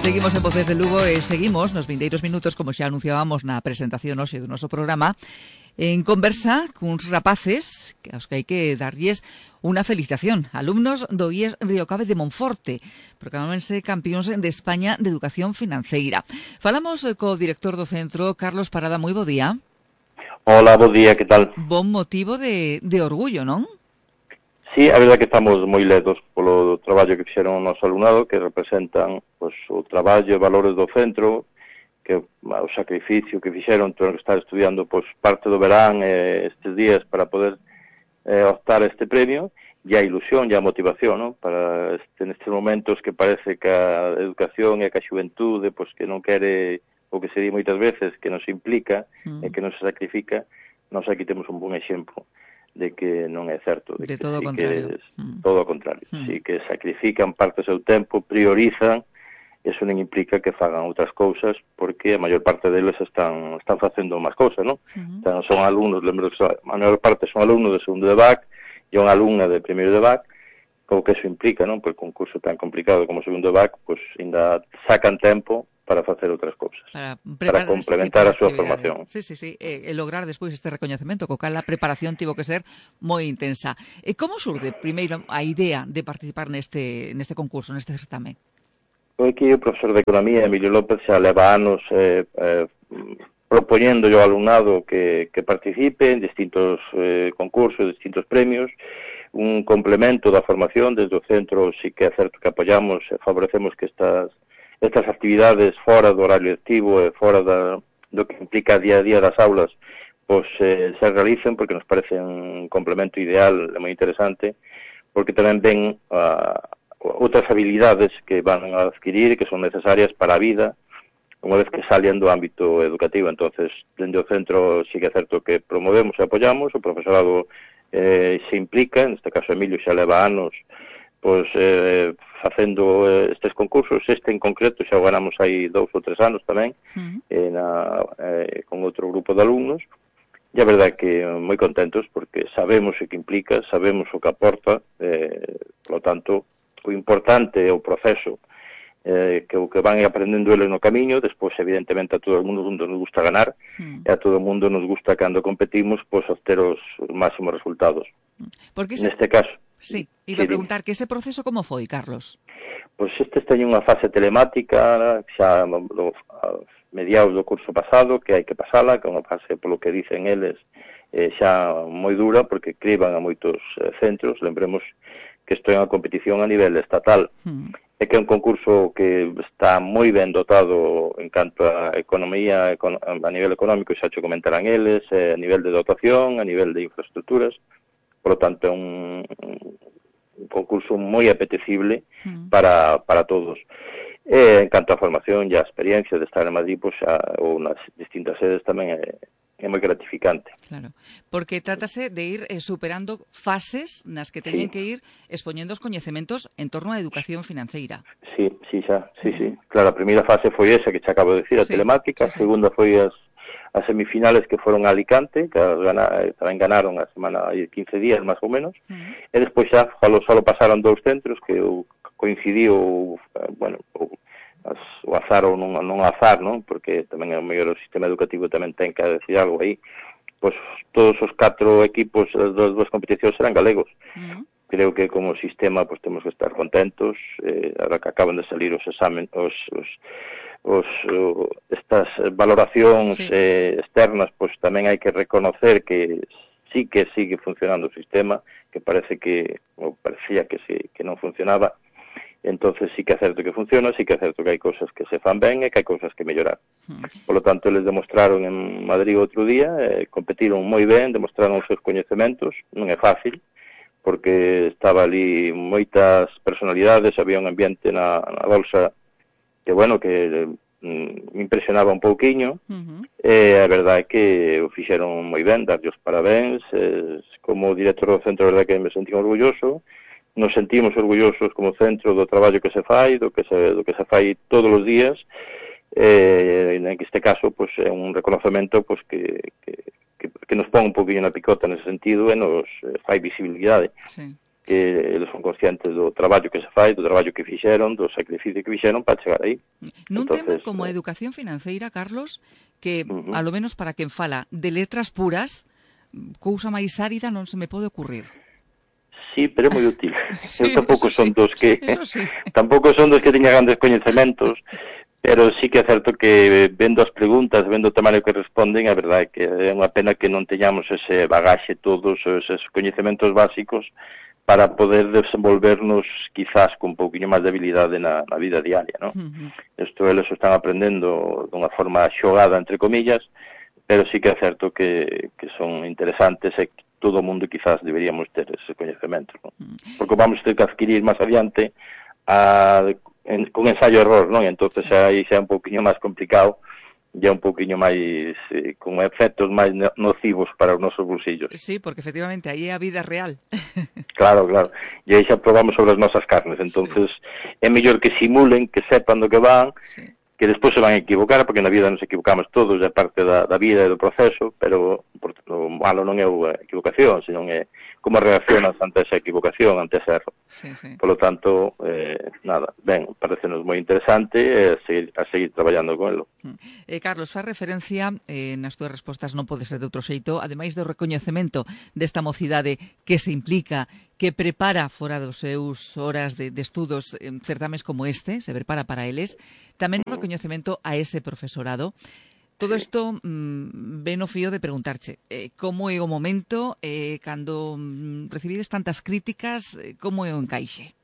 Seguimos en Voces de Lugo e seguimos nos vindeiros minutos, como xa anunciábamos na presentación hoxe do noso programa, en conversa cuns rapaces aos que hai que darlles unha felicitación. Alumnos do IES Riocabe de Monforte, proclamábanse campións de España de Educación Financeira. Falamos co director do centro, Carlos Parada. Moi bo día. Hola, bo día, que tal? Bon motivo de orgullo, non? Sí, a verdade que estamos moi ledos polo traballo que fixeron o noso alumnado, que representan pois, o traballo e valores do centro, que o sacrificio que fixeron, tuvieron que estar estudiando pois, parte do verán estes días para poder optar a este premio, e a ilusión e a motivación, ¿no? Para nestes momentos que parece que a educación e que a xuventude pois, que non quere, o que se di moitas veces, que nos implica e que nos sacrifica, nós aquí temos un bon exemplo de que non é certo, de todo o contrario. Todo o contrario. Si que sacrifican parte do seu tempo, priorizan, eso non implica que fagan outras cousas, porque a maior parte deles están facendo máis cousas, non? Son alumnos, lembro que a maior parte son alumnos de segundo de BAC e unha alumna de primeiro de BAC, o que eso implica, non? Porque un curso tan complicado como o segundo de BAC, pois ainda sacan tempo para facer outras cousas, para complementar a súa formación. Sí, e lograr despois este recoñecemento, co cal a preparación tivo que ser moi intensa. E como surde, primeiro, a idea de participar neste concurso, neste certamen? Aquí o profesor de Economía, Emilio López, xa leva anos propoñendo ao alumnado que participe en distintos concursos, distintos premios, un complemento da formación desde o centro. Sí que é certo que apoiamos e favorecemos que estas actividades fora do horario lectivo e fora do que implica día a día das aulas pois se realicen, porque nos parece un complemento ideal e moi interesante, porque tamén ven outras habilidades que van a adquirir e que son necesarias para a vida unha vez que salen do ámbito educativo. Entonces, dentro do centro sí que é certo que promovemos e apoiamos, o profesorado se implica, neste caso Emilio xa leva anos pois facendo estes concursos. Este en concreto xa o ganamos hai 2 ou 3 anos tamén, con outro grupo de alumnos, e a verdade que moi contentos porque sabemos o que implica, sabemos o que aporta, por lo tanto, o importante é o proceso, que o que van aprendendo eles no camiño. Despois, evidentemente, a todo o mundo nos gusta ganar, e a todo o mundo nos gusta, cando competimos, pois obter os máximos resultados. Neste caso, sí, iba a preguntar que ese proceso como foi, Carlos? Pois estes teñen unha fase telemática xa a mediados do curso pasado, que hai que pasala, que é unha fase, polo que dicen eles, xa moi dura, porque criban a moitos centros. Lembremos que isto é unha competición a nivel estatal, e que é un concurso que está moi ben dotado en canto a economía, a nivel económico, xa cho comentarán eles, a nivel de dotación, a nivel de infraestructuras. Por lo tanto, é un concurso moi apetecible para todos. En canto a formación e a experiencia de estar en Madrid, pois, ou nas distintas sedes, tamén é moi gratificante. Claro, porque trátase de ir superando fases nas que teñen que ir expoñendo os coñecementos en torno á educación financeira. Sí. Claro, a primeira fase foi esa que xa acabo de decir, a telemática. A segunda foi as semifinales, que foron a Alicante, que tamén ganaron a semana de 15 días, máis ou menos, e despois xa só pasaron 2 centros, que coincidiu, o azar ou non azar, non? Porque tamén é o mellor sistema educativo, tamén ten que decir algo aí. Pois todos os 4 equipos das 2 competicións eran galegos. Creo que como sistema pois temos que estar contentos, agora que acaban de salir os examen, estas valoracións externas, pois tamén hai que reconocer que sí que sigue funcionando o sistema, que parecía que non funcionaba. Entonces sí que é certo que funciona, sí que é certo que hai cousas que se fan ben e que hai cousas que mellorar. Por lo tanto, eles demostraron en Madrid outro día, competiron moi ben, demostraron os seus coñecementos. Non é fácil, porque estaba ali moitas personalidades, había un ambiente na bolsa que impresionaba un pouquiño, e a verdade é que o fixeron moi ben, darlle os parabéns. Como director do centro, a verdade é que me sentí orgulloso. Nos sentimos orgullosos como centro do traballo que se fai, do que se fai todos os días. En este caso, pois, é un reconocemento pois, que nos pon un pouquinho na picota nese sentido e nos fai visibilidade. que eles son conscientes do traballo que se fai, do traballo que fixeron, do sacrificio que fixeron para chegar aí. Nun tema como a educación financeira, Carlos, que, a lo menos para quen fala de letras puras, cousa máis árida non se me pode ocurrir. Sí, pero é moi útil. Sí, eu tampouco son dos que sí. tampouco son dos que teña grandes coñecementos, pero sí que é certo que vendo as preguntas, vendo o tamaño que responden, a verdade é que é unha pena que non teñamos ese bagaxe todos, eses coñecementos básicos para poder desenvolvernos quizás con un pouquinho máis de habilidade na vida diaria, non? Isto eles están aprendendo dunha forma xogada, entre comillas, pero sí que é certo que son interesantes e que todo o mundo quizás deberíamos ter ese coñecemento, non? Porque vamos ter que adquirir máis adiante con ensayo-error, non? E entonces aí xa é un pouquinho máis complicado, e é un pouquinho máis con efectos máis nocivos para os nosos bolsillos. Sí, porque efectivamente aí é a vida real. Claro, claro. E aí xa probamos sobre as nosas carnes, entonces é mellor que simulen, que sepan do que van, que despois se van a equivocar, porque na vida nos equivocamos todos, é parte da vida e do proceso, pero o malo non é a equivocación, senón é como reaccionas ante esa equivocación, ante ese erro. Por lo tanto, nada, ben, parecenos moi interesante a seguir traballando con elo. Carlos, faz referencia nas túas respostas, non pode ser de outro xeito, ademais do recoñecemento desta mocidade que se implica, que prepara fora dos seus horas de estudos certames como este, se prepara para eles, tamén o recoñecemento a ese profesorado. Todo isto ven o fío de preguntarche como é o momento cando recibides tantas críticas, como é o encaixe?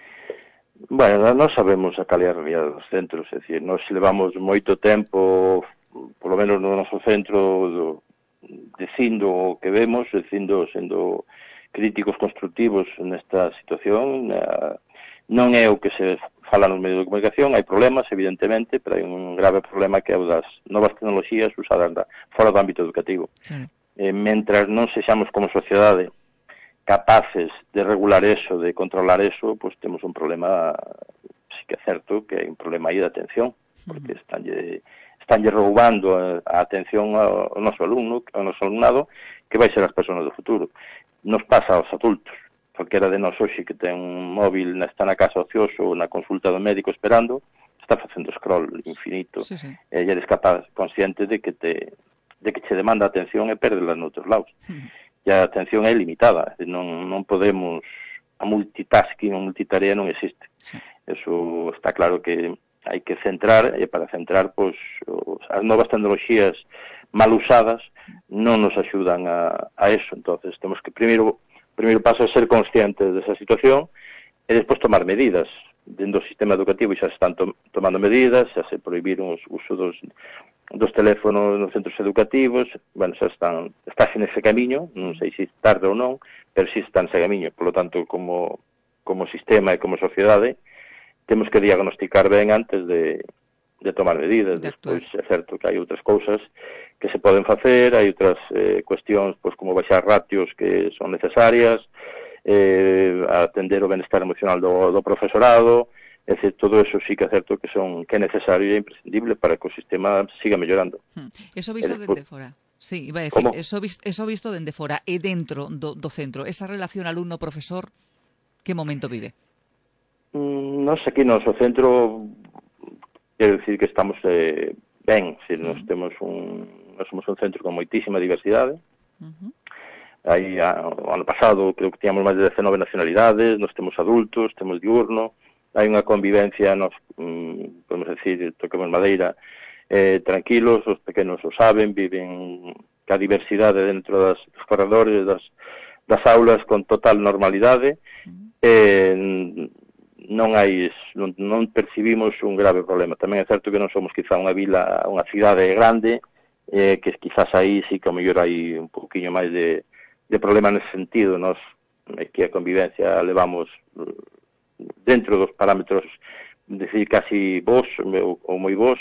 Bueno, non sabemos a cal é a realidade dos centros, é dicir, nós levamos moito tempo, polo menos no noso centro, dicindo o que vemos, sendo críticos constructivos nesta situación. Non é o que se fala nos medios de comunicación, hai problemas, evidentemente, pero hai un grave problema que é o das novas tecnoloxías usadas fora do ámbito educativo. Mentras non sexamos como sociedade capaces de regular eso, de controlar eso, pues temos un problema, sí que é certo que hai un problema aí de atención, porque estánlle roubando a atención ao noso alumnado, que vai ser as persoas do futuro. Nos pasa aos adultos. Calquera de nós hoxe que ten un móvil, está na casa ocioso ou na consulta do médico esperando, está facendo scroll infinito, e eres capaz, consciente de que che demanda atención e perdela noutros lados. E a atención é limitada, non podemos, a multitasking, a multitarea non existe. Eso está claro que hai que centrar, e para centrar, pois, as novas tecnoloxías mal usadas non nos axudan a eso. Entonces temos que primeiro paso é ser conscientes desa situación e despois tomar medidas. Dentro do sistema educativo xa se están tomando medidas, xa se prohibiron o uso dos teléfonos nos centros educativos, bueno, xa estáse nese camiño, non sei se tarde ou non, pero si están nese camiño. Por lo tanto, como sistema e como sociedade, temos que diagnosticar ben antes de tomar medidas. Despois é certo que hai outras cousas que se poden facer, hai outras cuestións, pois, como baixar ratios que son necesarias, atender o benestar emocional do profesorado, é dicir, todo eso sí que é certo que é necesario e imprescindible para que o sistema siga mellorando. Eso visto dende fora. Sí, iba a decir, eso visto dende fora e dentro do centro, esa relación alumno-profesor, que momento vive? Nos aquí no noso centro, quero dicir que estamos ben, se nós somos un centro con moitísima diversidade. Aí, o ano pasado, creo que tíamos máis de 19 nacionalidades, nós temos adultos, temos diurno, hai unha convivencia, nos podemos decir, toquemos madeira, tranquilos, os pequenos o saben, viven ca diversidade dentro dos corredores, das aulas con total normalidade, non percibimos un grave problema. Tamén é certo que non somos quizá unha cidade grande, que quizás aí sí que ao mellor hai un pouquiño máis de problema nese sentido. Nós que a convivencia levamos dentro dos parámetros, decir, casi bons ou moi bons,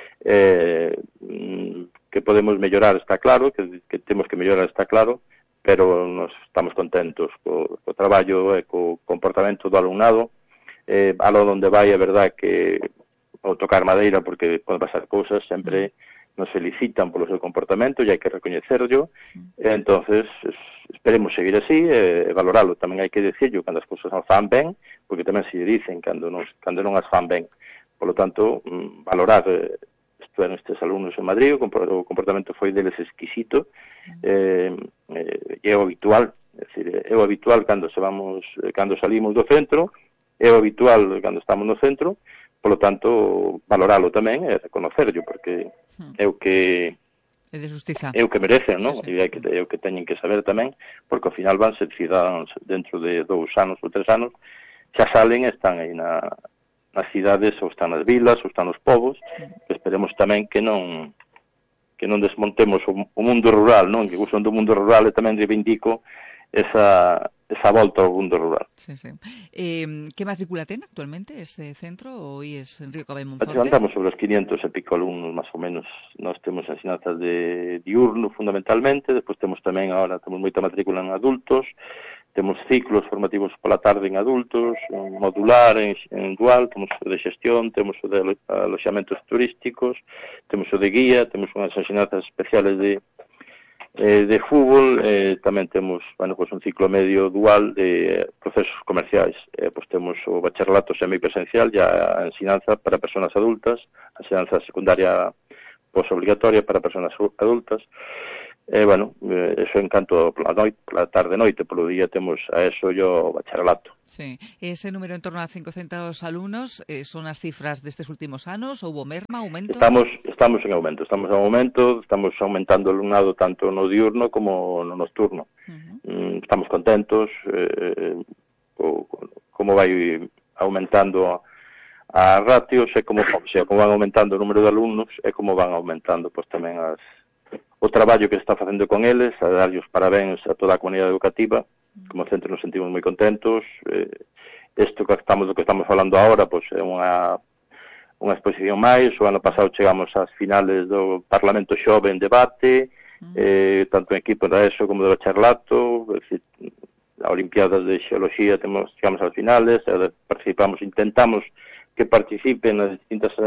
que podemos mellorar, está claro, que temos que mellorar, está claro, pero nos estamos contentos co traballo e co comportamento do alumnado. A lo donde vai, é verdad que ao tocar madeira, porque poden pasar cousas, sempre nos felicitan polo seu comportamento e hai que recoñecerlo, entonces esperemos seguir así, valoralo. Tamén hai que decirlo cando as cousas non fan ben, porque tamén se dicen cando non as fan ben. Por lo tanto, valorar, estuveron estes alumnos en Madrid, o comportamento foi deles exquisito, é o habitual, é o habitual cando salimos do centro, é o habitual cando estamos no centro, por lo tanto, valoralo tamén e reconocerlo, porque é o que merecen, non? Sí. É o que teñen que saber tamén, porque ao final van ser cidadáns dentro de 2 anos ou 3 anos, xa salen e están aí nas cidades, ou están nas vilas, ou están nos povos, que esperemos tamén que non desmontemos o mundo rural, non? Que usan do mundo rural e tamén reivindico esa volta ao mundo rural. Sí. Que matrícula ten actualmente ese centro ou es en Río Cabe Monforte? Levantamos sobre os 500 e pico alumnos, máis ou menos. Nós temos ensinanzas de diurno, fundamentalmente, despois temos moita matrícula en adultos, temos ciclos formativos pola tarde en adultos, en modular, en dual, temos o de xestión, temos o de aloxamentos turísticos, temos o de guía, temos unhas ensinanzas especiales de fútbol, tamén temos, un ciclo medio dual de procesos comerciais. Pois temos o bacharelato semipresencial, a ensinanza para persoas adultas, a ensinanza secundaria posobligatoria para persoas adultas. Eso en canto pola tarde-noite, polo día temos a eso e o bacharelato. Sí, ese número en torno a 500 alumnos son as cifras destes últimos anos? Houbo merma, aumento? Estamos en aumento, estamos aumentando o alumnado tanto no diurno como no nocturno. Estamos contentos, como vai aumentando a ratios e como van aumentando o número de alumnos e como van aumentando pois tamén o traballo que se está facendo con eles, a darlle os parabéns a toda a comunidade educativa. Como centro nos sentimos moi contentos. Isto que estamos falando agora, pois é unha exposición máis. O ano pasado chegamos ás finales do Parlamento Xove en debate, tanto en equipo da ESO como do bacharelato, a Olimpiadas de Xeoloxía chegamos ás finales, intentamos que participen nas distintas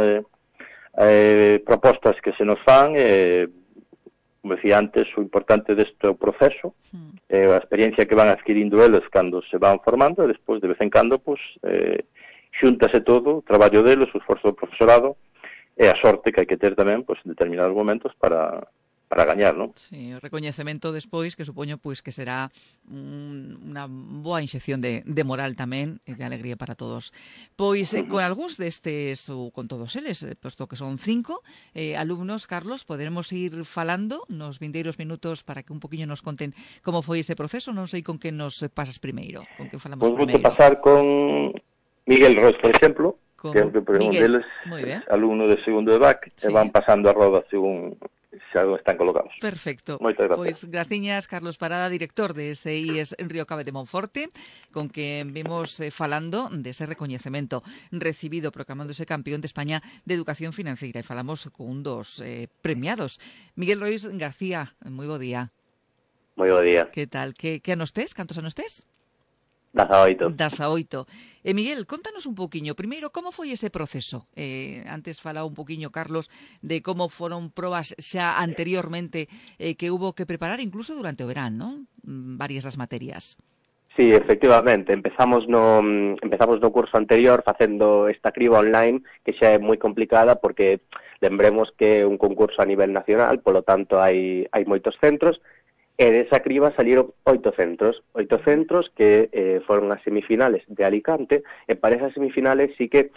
propostas que se nos fan. Como decía antes, o importante deste proceso é a experiencia que van adquirindo eles cando se van formando e despois, de vez en cando, xúntase todo, o traballo deles, o esforzo do profesorado e a sorte que hai que ter tamén en determinados momentos para gañar, non? Sí, o recoñecemento despois, que supoño que será unha boa inxección de moral tamén e de alegría para todos. Pois con algúns destes, ou con todos eles, posto que son 5 alumnos, Carlos, poderemos ir falando nos vindeiros minutos para que un poquinho nos conten como foi ese proceso. Non sei con que nos pasas primeiro, con que falamos primeiro. Vou pasar con Miguel Roig, por exemplo, que é un deles, alumno de segundo de BAC, e van pasando a roda según xa están colocados. Perfecto. Moitas gracias. Pois graciñas, Carlos Parada, director de SIES en Río Cabe de Monforte, con que vimos falando dese recoñecemento recibido proclamándose campeón de España de Educación Financeira, e falamos con un dos premiados. Miguel Roig García, moi bo día. Moi bo día. Que tal? Que anos tes? Cantos anos tes? 18. Miguel, contanos un poquinho, primeiro, como foi ese proceso? Antes falaba un poquinho, Carlos, de como foron probas xa anteriormente que hubo que preparar incluso durante o verán, non? Varias das materias. Sí, efectivamente, empezamos no curso anterior facendo esta criba online, que xa é moi complicada porque lembremos que é un concurso a nivel nacional, polo tanto hai moitos centros. E desa criba saliron 8 centros que foron as semifinales de Alicante, e para esas semifinales sí que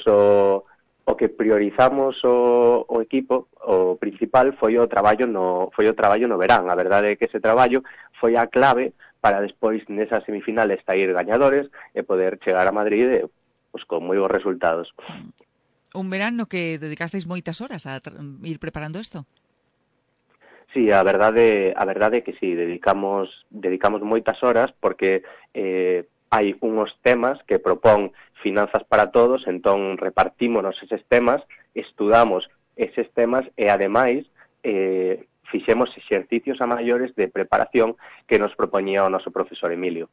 o que priorizamos o equipo, o principal, foi o traballo no verán. A verdade é que ese traballo foi a clave para despois nesas semifinales sair gañadores e poder chegar a Madrid con moi bons resultados. Un verán no que dedicasteis moitas horas a ir preparando isto? Sí, a verdade é que sí, dedicamos moitas horas porque hai unhos temas que propón Finanzas para Todos, entón repartímonos eses temas, estudamos eses temas e ademais fixemos exercicios a maiores de preparación que nos propoñía o noso profesor Emilio.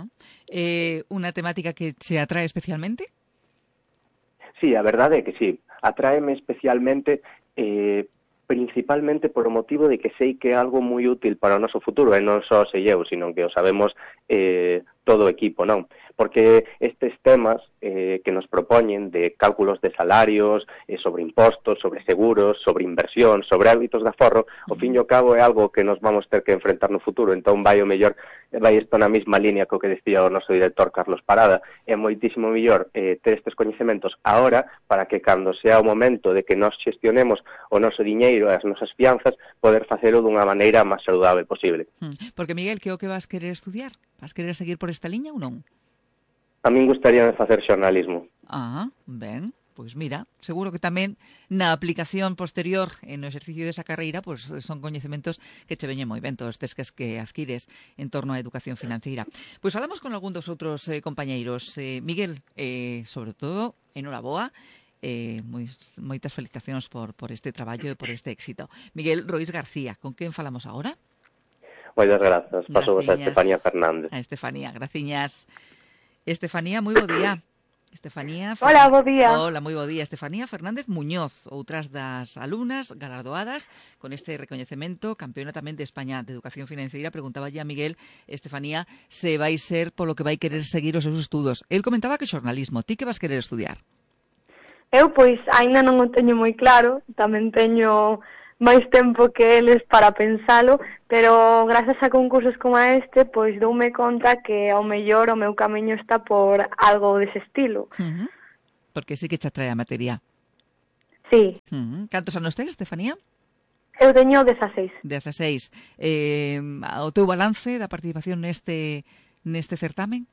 Unha temática que se atrae especialmente? Sí, a verdade é que sí, atráeme especialmente principalmente por o motivo de que sei que é algo moi útil para o noso futuro, e non só sei eu, sino que o sabemos todo o equipo, non? Porque estes temas que nos propoñen de cálculos de salarios, sobre impostos, sobre seguros, sobre inversión, sobre hábitos de aforro, ao fin e ao cabo é algo que nos vamos ter que enfrentar no futuro, entón vai isto na mesma línea co que decía o noso director Carlos Parada, é moitísimo mellor ter estes coñecementos agora para que cando sea o momento de que nos xestionemos o noso diñeiro e as nosas fianzas, poder facelo dunha maneira máis saludável posible. Porque, Miguel, que é o que vas querer estudiar? Vas querer seguir por esta liña ou non? A min gustaría facer xornalismo. Ben, pois mira, seguro que tamén na aplicación posterior no exercicio desa carreira, pois son coñecementos que che veñen moi ben todos estes que adquires en torno á educación financeira. Pois falamos con algún dos outros compañeiros. Miguel, sobre todo, enhoraboa, moitas felicitacións por este traballo e por este éxito. Miguel Rois García, con quen falamos agora? Moitas grazas. Paso a Estefanía Fernández. A Estefanía, graciñas. Estefanía, moi bo día. Estefanía. Hola, bo día. Hola, moi bo día. Estefanía Fernández Muñoz, outras das alumnas galardoadas con este recoñecemento, campeona tamén de España de Educación Financeira. Preguntaba ya a Miguel, Estefanía, se vai ser polo que vai querer seguir os seus estudos. El comentaba que xornalismo. Ti que vas querer estudiar? Eu, pois, aínda non o teño moi claro. Tamén teño máis tempo que eles para pensalo, pero grazas a concursos como este, pois doume conta que ao mellor o meu camiño está por algo dese estilo. Porque sí que te atrae a materia. Sí. Cantos anos tes, Estefanía? Eu teño 16. 16. O teu balance da participación neste certamen?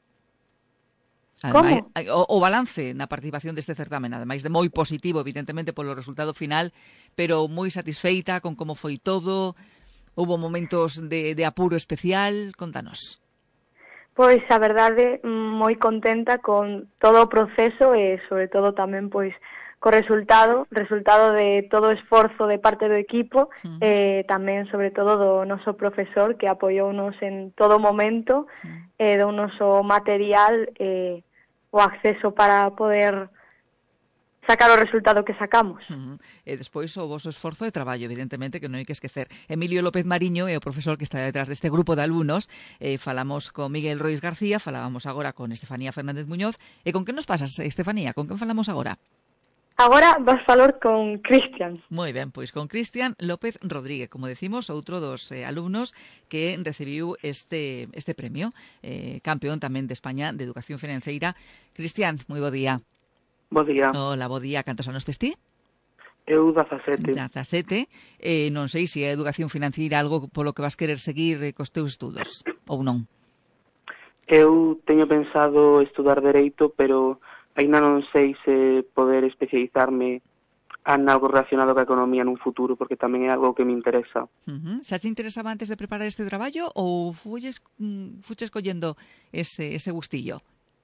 Ademais, como? O balance na participación deste certamen, ademais de moi positivo, evidentemente, polo resultado final, pero moi satisfeita con como foi todo. Houbo momentos de apuro especial. Contanos. Pois, a verdade, moi contenta con todo o proceso e, sobre todo, tamén, pois, co resultado de todo o esforzo de parte do equipo e tamén, sobre todo, do noso profesor que apoiounos en todo momento e do noso material o acceso para poder sacar o resultado que sacamos. E despois o voso esforzo de traballo, evidentemente, que non hai que esquecer. Emilio López Mariño é o profesor que está detrás deste grupo de alumnos. Falamos con Miguel Rois García, falábamos agora con Estefanía Fernández Muñoz. E con que nos pasas, Estefanía? Con quen falamos agora? Agora vas falar con Cristian. Moi ben, pois con Cristian López Rodríguez, como decimos, outro dos alumnos que recibiu este premio, campeón tamén de España de Educación Financeira. Cristian, moi bo día. Bo día. Hola, bo día. Cantos anos tes ti? Eu 17. 17. Non sei se a educación financeira algo polo que vas querer seguir cos teus estudos, ou non? Eu teño pensado estudar Dereito, pero aínda non sei se poder especializarme en algo relacionado coa economía nun futuro, porque tamén é algo que me interesa. Xa te interesaba antes de preparar este traballo ou fuches collendo ese gustillo?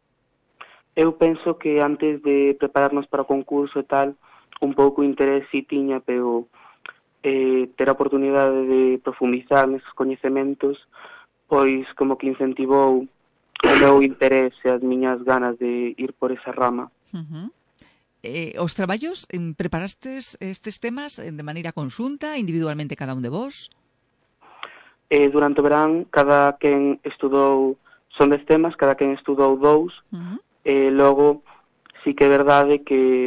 Eu penso que antes de prepararnos para o concurso e tal, un pouco interés si tiña, pero ter a oportunidade de profundizar neses coñecementos, pois como que incentivou o meu interés e as miñas ganas de ir por esa rama. Os traballos, preparastes estes temas de maneira conxunta, individualmente cada un de vos? Durante o verán, cada quen estudou, son 10 temas, cada quen estudou 2, logo, sí que é verdade que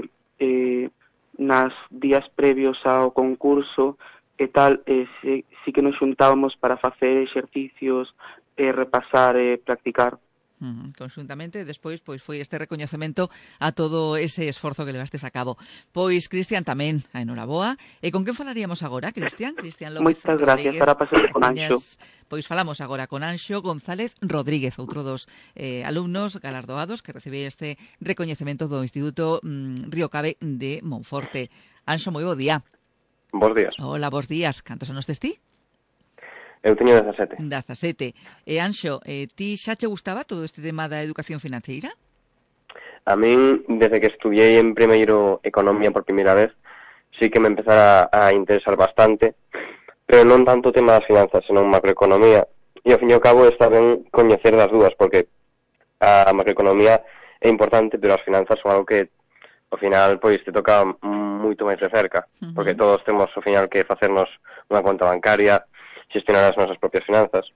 nas días previos ao concurso e tal, sí que nos xuntábamos para facer exercicios, repasar e practicar. Conxuntamente, despois pois foi este recoñecemento a todo ese esforzo que levastes a cabo. Pois, Cristian, tamén a enhoraboa. E con quen falaríamos agora, Cristian? Cristian López. Moitas gracias, para pasar con Anxo. Pois falamos agora con Anxo González Rodríguez, outro dos alumnos galardoados que recibe este recoñecemento do Instituto Río Cabe de Monforte. Anxo, moi bo día. Bos días. Hola, bos días. Cantos anos tes ti? Eu teño 17. 17. Anxo, ti xa che gustaba todo este tema da educación financeira? A min, desde que estudiei en primeiro Economía por primeira vez, sí que me empezara a interesar bastante, pero non tanto o tema das finanzas, senón macroeconomía. E ao fin e ao cabo está ben coñecer das dúas, porque a macroeconomía é importante, pero as finanzas son algo que ao final, pois, te toca moito máis de cerca, porque todos temos, ao final, que facernos unha conta bancaria, gestionar as nosas propias finanzas.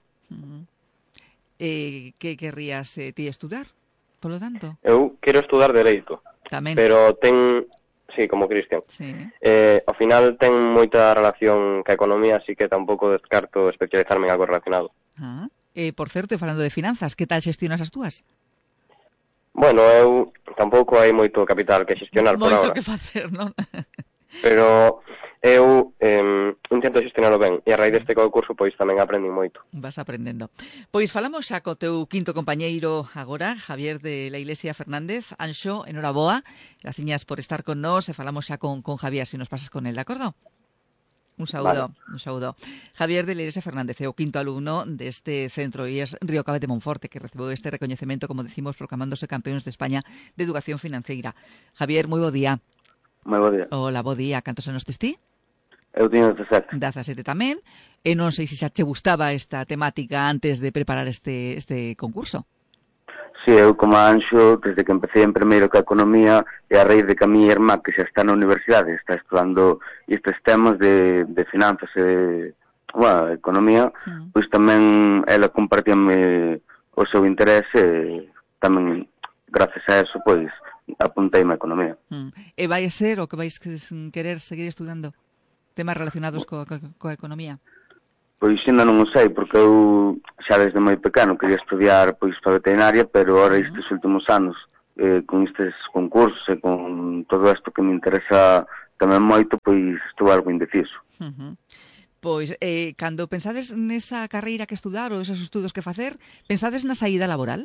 Que querrías ti estudar, polo tanto? Eu quero estudar Dereito, tamén. Pero ten... Sí, como Cristian. Sí. Ao final ten moita relación ca economía, así que tampouco descarto especializarme en algo relacionado. Por certo, falando de finanzas, que tal xestionas as túas? Bueno, eu tampouco hai moito capital que xestionar por Moito ahora. que facer, non? Pero eu intento xestionalo ben, e a raíz deste concurso pois tamén aprendi moito. Vas aprendendo. Pois falamos xa co teu quinto compañeiro agora, Javier de la Iglesia Fernández. Anxo, enhoraboa, graciñas por estar con nós, e falamos xa con Javier, se nos pasas con el, de acordo? Un saúdo, vale. Un saúdo. Javier de la Iglesia Fernández é o quinto alumno deste centro IES Río Cabe de Monforte, que recebeu este recoñecemento, como decimos, proclamándose campeóns de España de Educación Financeira. Javier, moi bo día. Moi bo día. Hola, bo día. Cantos anos tes ti? Eu tiño 17. 17 tamén. E non sei se xa che gustaba esta temática antes de preparar este concurso. Sí, eu como Anxo, desde que empecé en primeiro ca economía, e a raíz de que a miña irmá, que xa está na universidade, está estudando estes temas de finanzas e, economía, pois tamén ela compartíame o seu interese, e tamén, gracias a eso, pois, apunteime a economía. E vai ser o que vais querer seguir estudando? Temas relacionados coa economía? Pois ainda non o sei, porque eu xa desde moi pequeno quería estudiar pois para veterinaria, pero ahora estes últimos anos, con estes concursos e con todo isto que me interesa tamén moito, pois estou algo indeciso. Pois, cando pensades nesa carreira que estudar ou esos estudos que facer, pensades na saída laboral?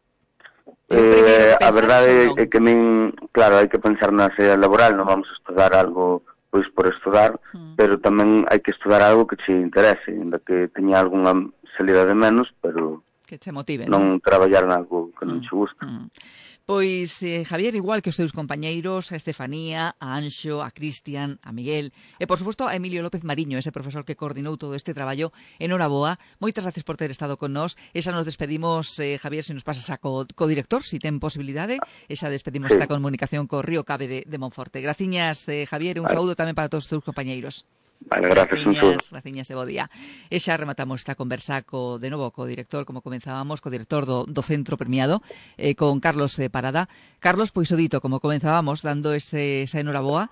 A verdade é que claro, hai que pensar na saída laboral, non vamos a estudar algo pois por estudar, pero tamén hai que estudar algo que che interese, ainda que teña algunha salida de menos, pero que te motive, non traballar en algo que non che gusta. Pois, Javier, igual que os teus compañeiros, a Estefanía, a Anxo, a Cristian, a Miguel, e, por suposto, a Emilio López Mariño, ese profesor que coordinou todo este traballo, enhoraboa. Moitas gracias por ter estado con nós. E xa nos despedimos, Javier, se nos pasas a co director, se ten posibilidade, e xa despedimos esta comunicación co Río Cabe de Monforte. Graciñas, Javier, e un saúdo tamén para todos os teus compañeiros. Vale, graciñas, e bo día. E xa rematamos esta conversa de novo co director, como comenzábamos, co director do centro premiado, con Carlos Parada. Carlos, pois o dito, como comenzábamos, dando esa enhoraboa,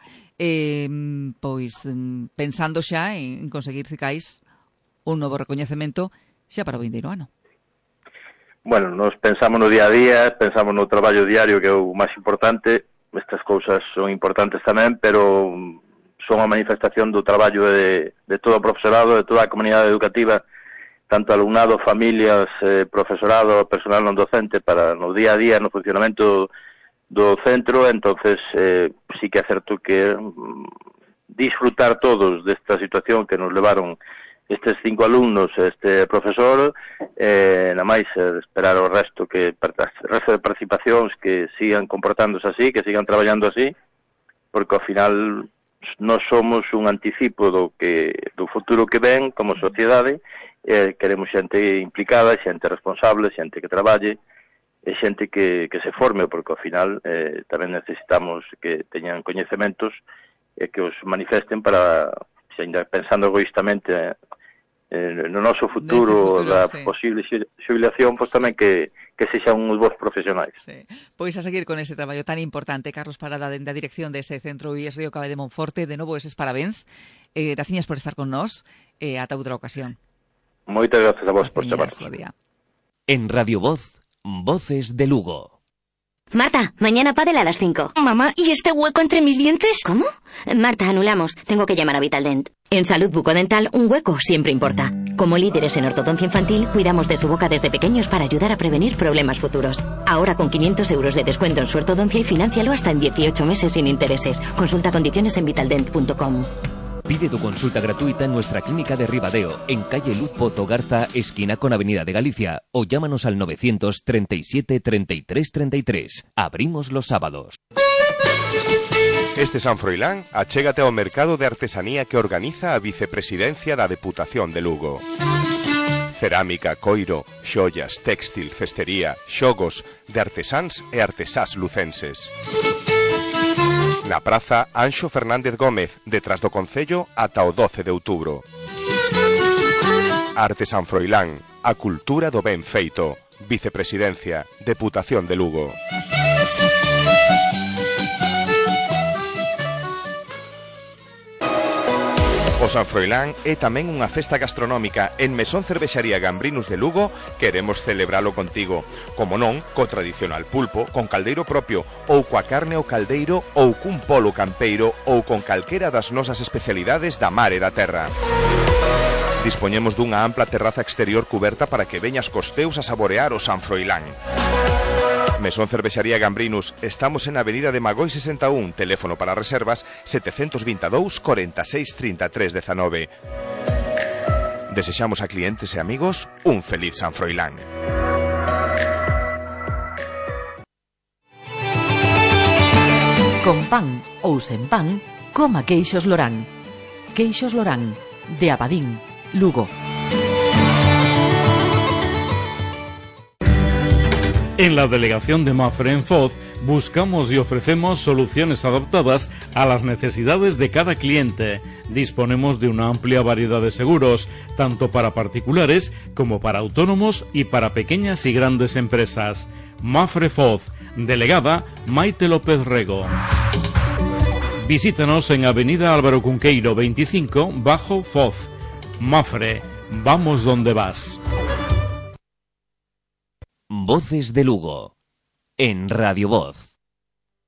pois pensando xa en conseguir, cicais, un novo recoñecemento xa para o vindeiro ano. Bueno, nos pensamos no día a día, pensamos no traballo diario, que é o máis importante. Estas cousas son importantes tamén, pero son a manifestación do traballo de todo o profesorado, de toda a comunidade educativa, tanto alumnado, familias, profesorado, personal non docente, para no día a día, no funcionamento do centro. Entonces sí que é certo que disfrutar todos desta situación que nos levaron estes 5 alumnos, este profesor, na máis esperar o resto de participacións que sigan comportándose así, que sigan traballando así, porque ao final nós somos un anticipo do futuro que ven como sociedade. Queremos xente implicada, xente responsable, xente que traballe, e xente que se forme, porque ao final tamén necesitamos que teñan coñecementos e que os manifesten para, ainda pensando egoístamente no noso futuro da posible xubilación, pois tamén que sexan uns bons profesionais. Sí. Pois a seguir con ese traballo tan importante. Carlos Parada, dende a dirección dese centro IES Río Cabe de Monforte, de novo eses parabéns. Graciñas por estar con nós, ata outra ocasión. Moitas gracias a vos por chamarnos. En Radio Voz, Voces de Lugo. Marta, mañana pádel a las 5. Mamá, ¿y este hueco entre mis dientes? ¿Cómo? Marta, anulamos. Tengo que llamar a Vitaldent. En salud bucodental, un hueco siempre importa. Como líderes en ortodoncia infantil, cuidamos de su boca desde pequeños para ayudar a prevenir problemas futuros. Ahora con 500 euros de descuento en su ortodoncia y financialo hasta en 18 meses sin intereses. Consulta condiciones en vitaldent.com. Pide tu consulta gratuita en nuestra clínica de Ribadeo, en calle Luz Pozo Garza, esquina con Avenida de Galicia, o llámanos al 937 33 33. Abrimos los sábados. Este San Froilán, achégate ao mercado de artesanía que organiza a Vicepresidencia da Deputación de Lugo. Cerámica, coiro, xoias, téxtil, cestería, xogos de artesáns e artesás lucenses. Na praza Anxo Fernández Gómez, detrás do Concello, ata o 12 de outubro. Arte San Froilán, a cultura do ben feito. Vicepresidencia, Deputación de Lugo. O San Froilán é tamén unha festa gastronómica. En Mesón Cervexaría Gambrinus de Lugo queremos celebralo contigo. Como non, co tradicional pulpo, con caldeiro propio, ou coa carne ao caldeiro, ou cun polo campeiro, ou con calquera das nosas especialidades da mar e da terra. Dispoñemos dunha ampla terraza exterior cuberta para que veñas cos teus a saborear o San Froilán. Mesón Cervexaría Gambrinus, estamos en Avenida de Magoi 61, teléfono para reservas 722 46 33 19. Desexamos a clientes e amigos un feliz San Froilán. Con pan ou sen pan, coma queixos Lorán. Queixos Lorán, de Abadín, Lugo. En la delegación de Mapfre en Foz buscamos y ofrecemos soluciones adaptadas a las necesidades de cada cliente. Disponemos de una amplia variedad de seguros, tanto para particulares como para autónomos y para pequeñas y grandes empresas. Mapfre Foz, delegada Maite López Rego. Visítanos en Avenida Álvaro Cunqueiro 25, bajo Foz. Mapfre, vamos donde vas. Voces de Lugo, en Radio Voz.